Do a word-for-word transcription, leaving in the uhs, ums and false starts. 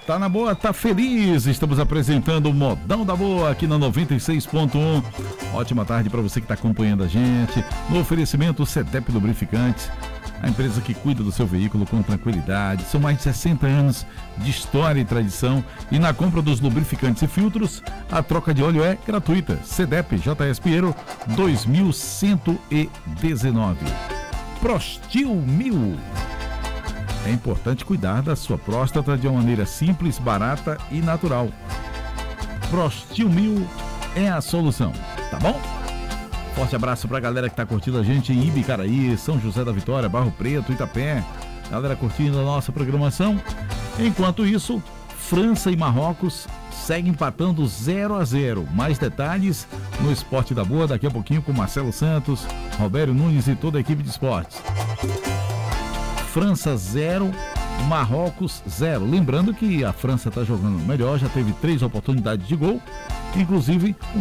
Tá na boa, tá feliz. Estamos apresentando o Modão da Boa aqui na noventa e seis ponto um. Ótima tarde para você que está acompanhando a gente. No oferecimento Cedep Lubrificantes, a empresa que cuida do seu veículo com tranquilidade. São mais de sessenta anos de história e tradição. E na compra dos lubrificantes e filtros, a troca de óleo é gratuita. Cedep J S Pinheiro dois mil cento e dezenove. Prostil Mil. É importante cuidar da sua próstata de uma maneira simples, barata e natural. Prostil Mil é a solução, tá bom? Forte abraço pra galera que tá curtindo a gente em Ibicaraí, São José da Vitória, Barro Preto, Itapé. Galera curtindo a nossa programação. Enquanto isso, França e Marrocos seguem empatando zero a zero. Mais detalhes no Esporte da Boa daqui a pouquinho com Marcelo Santos, Roberto Nunes e toda a equipe de esportes. França zero, Marrocos zero. Lembrando que a França está jogando melhor, já teve três oportunidades de gol, inclusive